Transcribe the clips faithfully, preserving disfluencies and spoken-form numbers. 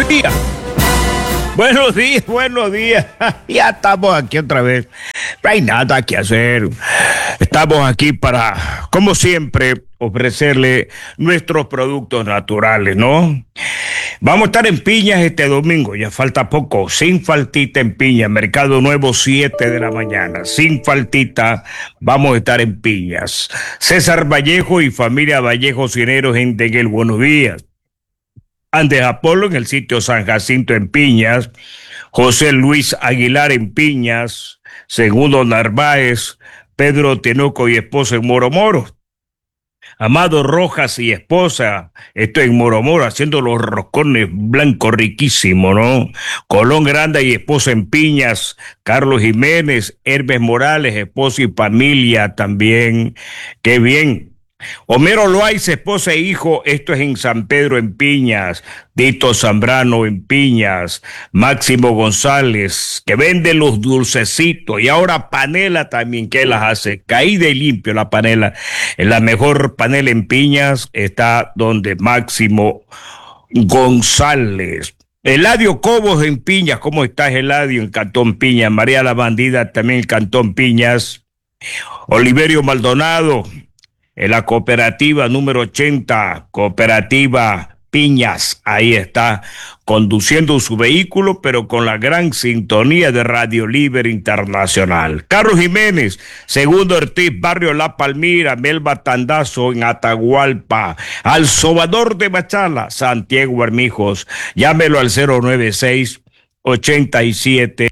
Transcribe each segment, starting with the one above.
Buenos días. Buenos días, buenos días. Ya estamos aquí otra vez. No hay nada que hacer. Estamos aquí para, como siempre, ofrecerle nuestros productos naturales, ¿no? Vamos a estar en Piñas este domingo, ya falta poco, sin faltita en Piñas, Mercado Nuevo, siete de la mañana, sin faltita, vamos a estar en Piñas. César Vallejo y familia Vallejo Cineros en Teguel, buenos días. Andes Apolo en el sitio San Jacinto en Piñas, José Luis Aguilar en Piñas, Segundo Narváez, Pedro Tinoco y esposa en Moro Moro. Amado Rojas y esposa, estoy en Moro Moro haciendo los roscones blancos riquísimos, ¿no? Colón Grande y esposa en Piñas, Carlos Jiménez, Hermes Morales, esposa y familia también, qué bien. Homero Loaiza, esposa e hijo, esto es en San Pedro en Piñas, Dito Zambrano en Piñas, Máximo González, que vende los dulcecitos, y ahora panela también, que las hace, caída y limpio la panela, en la mejor panela en Piñas está donde Máximo González. Eladio Cobos en Piñas, ¿cómo estás, Eladio? En Cantón Piñas. María la Bandida también en Cantón Piñas. Oliverio Maldonado en la cooperativa número ochenta, cooperativa Piñas, ahí está, conduciendo su vehículo, pero con la gran sintonía de Radio Libre Internacional. Carlos Jiménez, Segundo Ortiz, Barrio La Palmira, Melba Tandazo en Atahualpa, Al Sobador de Machala, Santiago Armijos, llámelo al cero nueve seis, ochenta y siete,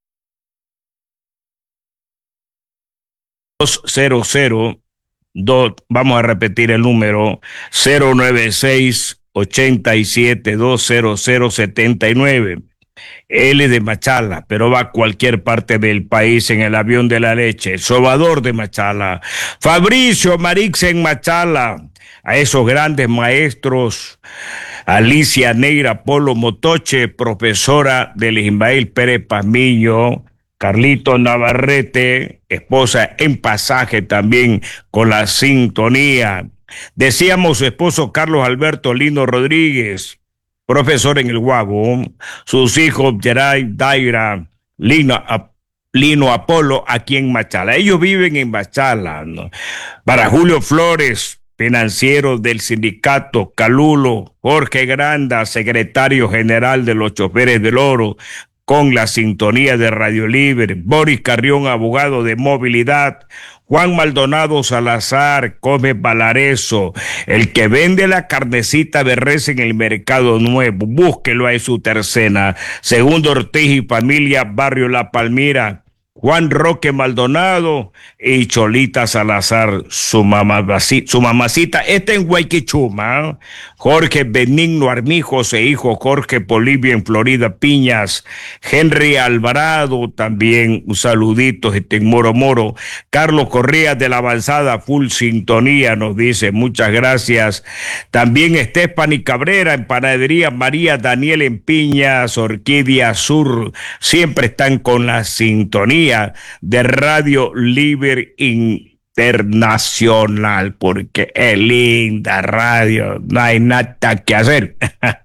dos cero cero. Dos, vamos a repetir el número cero nueve seis, ochenta y siete, dos cero cero, setenta y nueve. Él es de Machala, pero va a cualquier parte del país en el avión de la leche. Sobador de Machala. Fabricio Marix en Machala. A esos grandes maestros. Alicia Neira Polo Motoche, profesora del Ismael Pérez Pazmiño. Carlito Navarrete, esposa en Pasaje también con la sintonía. Decíamos su esposo Carlos Alberto Lino Rodríguez, profesor en el Guago. Sus hijos Geray, Daira, Lino, Lino Apolo aquí en Machala. Ellos viven en Machala, ¿no? Para Julio Flores, financiero del sindicato Calulo. Jorge Granda, secretario general de los choferes del Oro, con la sintonía de Radio Libre. Boris Carrión, abogado de movilidad. Juan Maldonado Salazar, Come Valareso, el que vende la carnecita de res en el Mercado Nuevo. Búsquelo ahí, su tercena. Segundo Ortiz y familia, Barrio La Palmira. Juan Roque Maldonado y Cholita Salazar, su, mamacita, su mamacita, está en Guayquichuma. Jorge Benigno Armijos e hijo Jorge Polibio en Florida Piñas. Henry Alvarado también, un saludito, este en Moro Moro. Carlos Correa de la Avanzada, full sintonía, nos dice, muchas gracias. También Estefany Cabrera en Panadería María Daniel en Piñas, Orquídea Sur, siempre están con la sintonía de Radio Libre Internacional, porque es linda radio, no hay nada que hacer.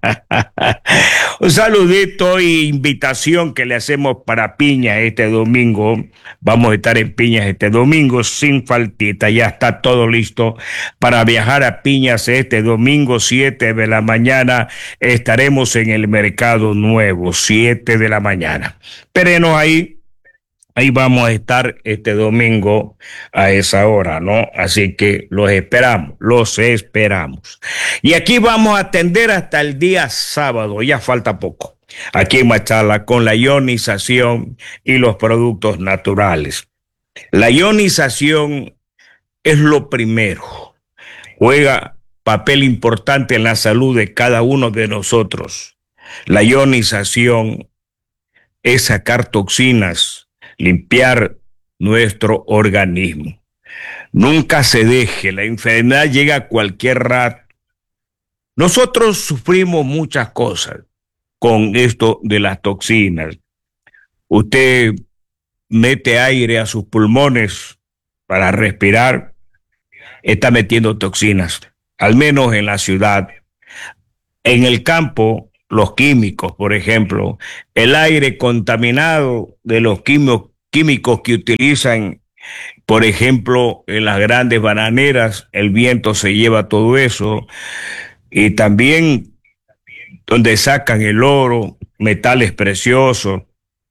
Un saludito e invitación que le hacemos para Piñas este domingo. Vamos a estar en Piñas este domingo sin faltita, ya está todo listo para viajar a Piñas este domingo, siete de la mañana. Estaremos en el Mercado Nuevo, siete de la mañana. Espérenos ahí. Ahí vamos a estar este domingo a esa hora, ¿no? Así que los esperamos, los esperamos. Y aquí vamos a atender hasta el día sábado, ya falta poco, aquí en Machala, con la ionización y los productos naturales. La ionización es lo primero, juega papel importante en la salud de cada uno de nosotros. La ionización es sacar toxinas, limpiar nuestro organismo. Nunca se deje, la enfermedad llega a cualquier rato. Nosotros sufrimos muchas cosas con esto de las toxinas. Usted mete aire a sus pulmones para respirar, está metiendo toxinas, al menos en la ciudad. En el campo los químicos, por ejemplo, el aire contaminado de los químicos, químicos que utilizan, por ejemplo, en las grandes bananeras, el viento se lleva todo eso, y también donde sacan el oro, metales preciosos,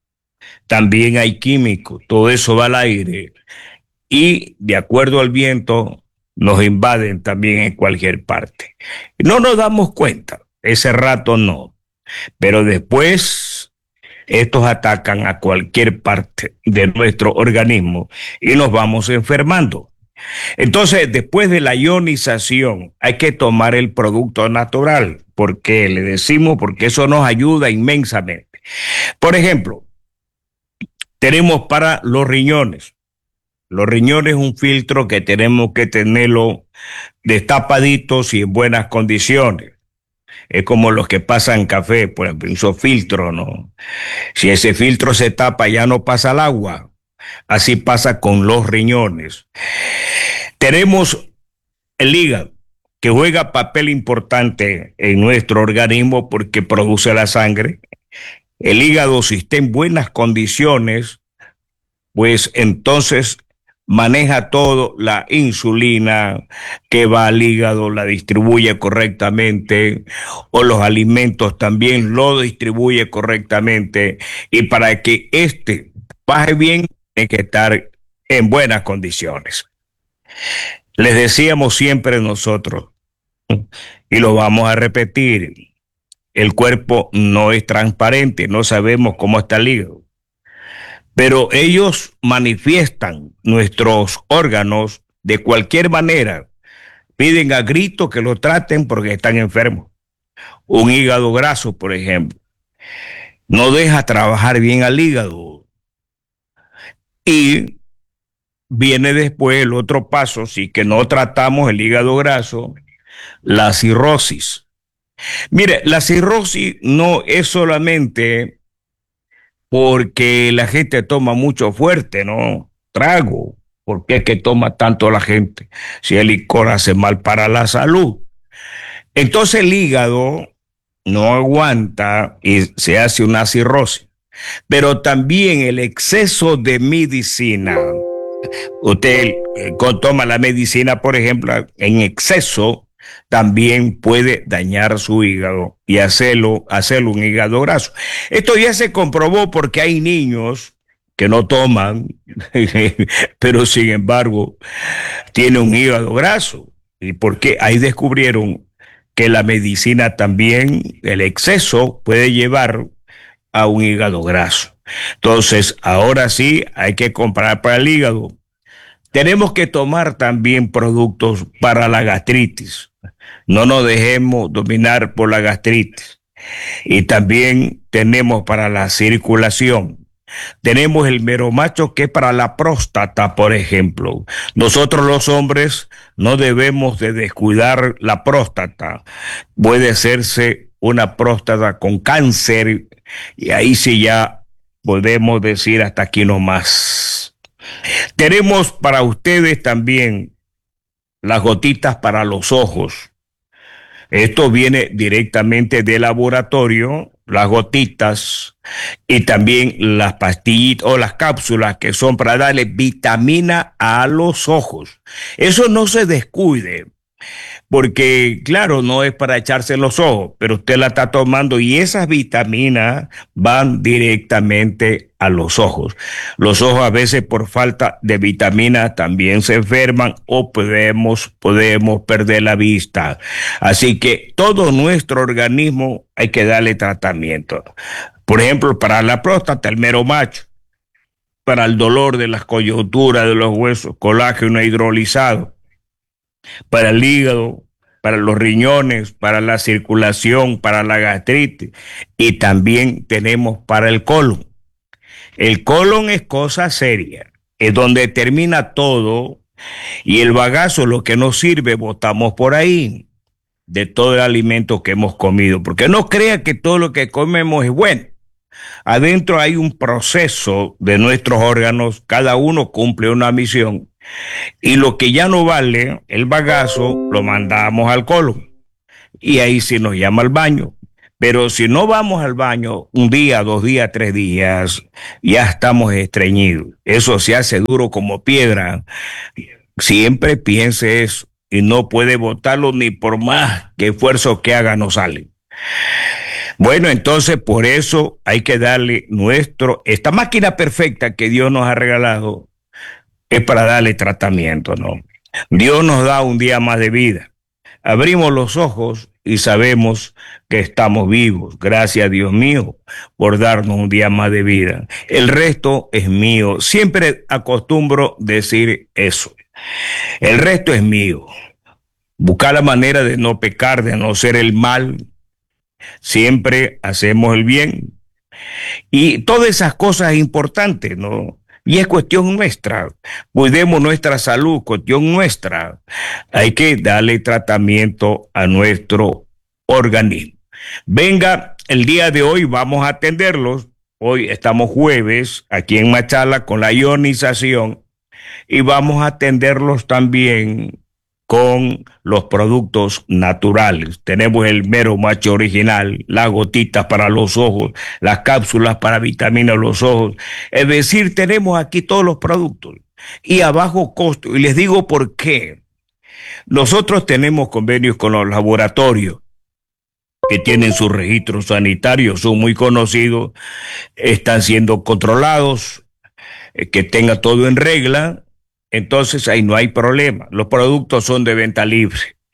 también hay químicos, todo eso va al aire y de acuerdo al viento nos invaden también en cualquier parte. No nos damos cuenta, ese rato no, pero después estos atacan a cualquier parte de nuestro organismo y nos vamos enfermando. Entonces, después de la ionización, hay que tomar el producto natural. ¿Por qué? Le decimos porque eso nos ayuda inmensamente. Por ejemplo, tenemos para los riñones. Los riñones es un filtro que tenemos que tenerlo destapaditos y en buenas condiciones. Es como los que pasan café, por ejemplo, esos filtros, ¿no? Si ese filtro se tapa, ya no pasa el agua. Así pasa con los riñones. Tenemos el hígado, que juega papel importante en nuestro organismo porque produce la sangre. El hígado, si está en buenas condiciones, pues entonces maneja todo, la insulina que va al hígado la distribuye correctamente, o los alimentos también lo distribuye correctamente, y para que éste baje bien, tiene que estar en buenas condiciones. Les decíamos siempre nosotros, y lo vamos a repetir, el cuerpo no es transparente, no sabemos cómo está el hígado, pero ellos manifiestan nuestros órganos de cualquier manera, piden a grito que lo traten porque están enfermos. Un hígado graso, por ejemplo, no deja trabajar bien al hígado y viene después el otro paso, si que no tratamos el hígado graso, la cirrosis. Mire, la cirrosis no es solamente porque la gente toma mucho fuerte, ¿no? Trago. ¿Por qué es que toma tanto la gente? Si el licor hace mal para la salud. Entonces el hígado no aguanta y se hace una cirrosis. Pero también el exceso de medicina. Usted eh, toma la medicina, por ejemplo, en exceso, también puede dañar su hígado y hacerlo, hacerlo un hígado graso. Esto ya se comprobó porque hay niños que no toman, pero sin embargo tienen un hígado graso. ¿Y por qué? Ahí descubrieron que la medicina también, el exceso puede llevar a un hígado graso. Entonces, ahora sí hay que comprar para el hígado. Tenemos que tomar también productos para la gastritis. No nos dejemos dominar por la gastritis. Y también tenemos para la circulación. Tenemos el meromacho que es para la próstata, por ejemplo. Nosotros los hombres no debemos de descuidar la próstata. Puede hacerse una próstata con cáncer y ahí sí ya podemos decir hasta aquí nomás. Tenemos para ustedes también las gotitas para los ojos. Esto viene directamente del laboratorio, las gotitas y también las pastillitas o las cápsulas que son para darle vitamina a los ojos. Eso no se descuide, porque claro, no es para echarse en los ojos, pero usted la está tomando y esas vitaminas van directamente a los ojos. Los ojos a veces por falta de vitaminas también se enferman o podemos, podemos perder la vista. Así que todo nuestro organismo hay que darle tratamiento. Por ejemplo, para la próstata, el meromacho, para el dolor de las coyunturas de los huesos, colágeno hidrolizado, para el hígado, para los riñones, para la circulación, para la gastritis y también tenemos para el colon. El colon es cosa seria, es donde termina todo y el bagazo, lo que nos sirve, botamos por ahí de todo el alimento que hemos comido, porque no crea que todo lo que comemos es bueno. Adentro hay un proceso de nuestros órganos, cada uno cumple una misión. Y lo que ya no vale, el bagazo, lo mandamos al colon. Y ahí sí nos llama al baño. Pero si no vamos al baño un día, dos días, tres días, ya estamos estreñidos. Eso se hace duro como piedra. Siempre piense eso y no puede botarlo ni por más que esfuerzo que haga no sale. Bueno, entonces por eso hay que darle nuestro, esta máquina perfecta que Dios nos ha regalado es para darle tratamiento, ¿no? Dios nos da un día más de vida. Abrimos los ojos y sabemos que estamos vivos. Gracias, Dios mío, por darnos un día más de vida. El resto es mío. Siempre acostumbro decir eso. El resto es mío. Buscar la manera de no pecar, de no hacer el mal. Siempre hacemos el bien. Y todas esas cosas importantes, ¿no? Y es cuestión nuestra. Cuidemos nuestra salud, cuestión nuestra. Hay que darle tratamiento a nuestro organismo. Venga, el día de hoy vamos a atenderlos. Hoy estamos jueves aquí en Machala con la ionización y vamos a atenderlos también con los productos naturales. Tenemos el mero macho original, las gotitas para los ojos, las cápsulas para vitamina los ojos. Es decir, tenemos aquí todos los productos y a bajo costo. Y les digo por qué. Nosotros tenemos convenios con los laboratorios que tienen sus registros sanitarios, son muy conocidos, están siendo controlados, que tenga todo en regla. Entonces ahí no hay problema. Los productos son de venta libre.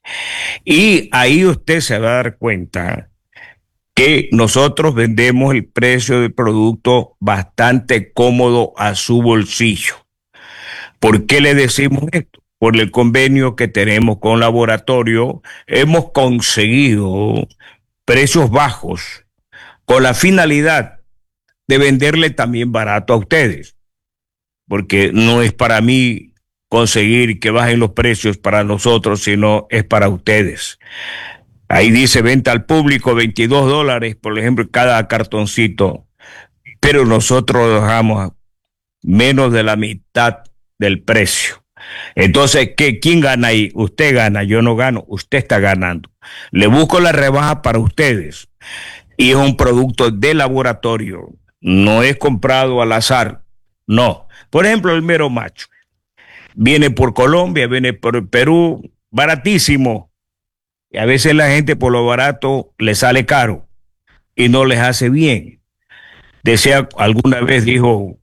Y ahí usted se va a dar cuenta que nosotros vendemos el precio del producto bastante cómodo a su bolsillo. ¿Por qué le decimos esto? Por el convenio que tenemos con laboratorio, hemos conseguido precios bajos con la finalidad de venderle también barato a ustedes. Porque no es para mí conseguir que bajen los precios para nosotros, sino es para ustedes. Ahí dice venta al público veintidós dólares, por ejemplo, cada cartoncito, pero nosotros dejamos menos de la mitad del precio. Entonces, ¿qué, ¿quién gana ahí? Usted gana, yo no gano, usted está ganando. Le busco la rebaja para ustedes y es un producto de laboratorio, no es comprado al azar, no. Por ejemplo, el mero macho. Viene por Colombia, viene por Perú, baratísimo. Y a veces la gente por lo barato le sale caro y no les hace bien. Decía, alguna vez dijo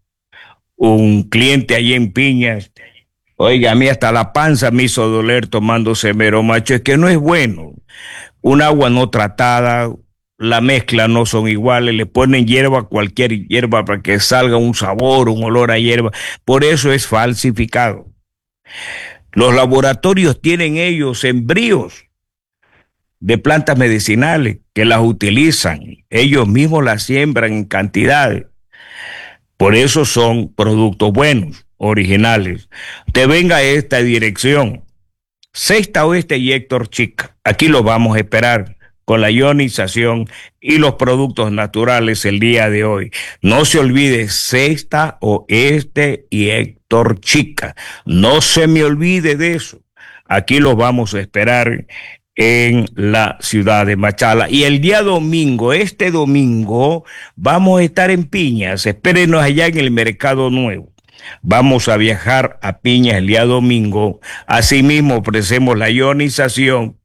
un cliente allí en Piñas, oiga, a mí hasta la panza me hizo doler tomándose mero macho. Es que no es bueno. Un agua no tratada, la mezcla no son iguales, le ponen hierba, cualquier hierba para que salga un sabor, un olor a hierba. Por eso es falsificado. Los laboratorios tienen ellos embrios de plantas medicinales que las utilizan. Ellos mismos las siembran en cantidades. Por eso son productos buenos, originales. Te venga a esta dirección. Sexta Oeste y Héctor Chica. Aquí los vamos a esperar con la ionización y los productos naturales el día de hoy. No se olvide, Sexta Oeste y Héctor Chica. No se me olvide de eso. Aquí los vamos a esperar en la ciudad de Machala. Y el día domingo, este domingo, vamos a estar en Piñas. Espérenos allá en el Mercado Nuevo. Vamos a viajar a Piñas el día domingo. Asimismo, ofrecemos la ionización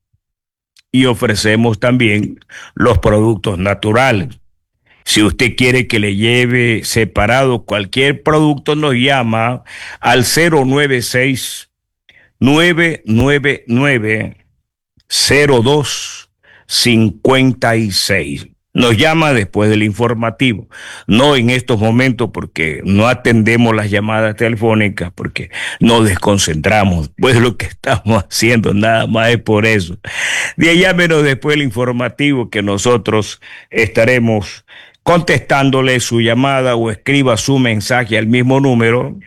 y ofrecemos también los productos naturales. Si usted quiere que le lleve separado cualquier producto, nos llama al cero nueve seis, nueve nueve nueve, cero dos cinco seis. Nos llama después del informativo, no en estos momentos porque no atendemos las llamadas telefónicas porque nos desconcentramos, pues lo que estamos haciendo nada más es por eso. De allá menos después del informativo que nosotros estaremos contestándole su llamada o escriba su mensaje al mismo número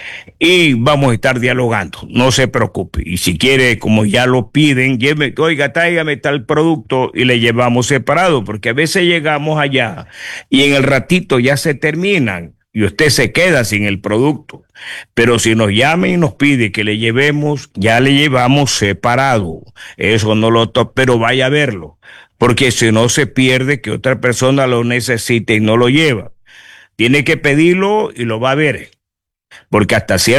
y vamos a estar dialogando, no se preocupe. Y si quiere, como ya lo piden, lleve, oiga, tráigame tal producto y le llevamos separado, porque a veces llegamos allá y en el ratito ya se terminan y usted se queda sin el producto. Pero si nos llama y nos pide que le llevemos, ya le llevamos separado. Eso no lo to pero vaya a verlo. porque si no se pierde que otra persona lo necesite y no lo lleva. Tiene que pedirlo y lo va a ver, porque hasta cierto